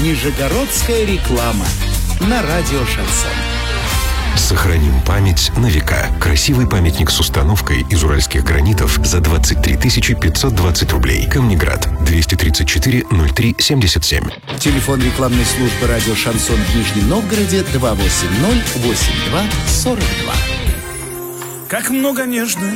Нижегородская реклама на радио «Шансон». Сохраним память на века. Красивый памятник с установкой из уральских гранитов за 23 520 рублей. Камнеград, 234-03-77. Телефон рекламной службы радио «Шансон» в Нижнем Новгороде 280-82-42. Как много нежных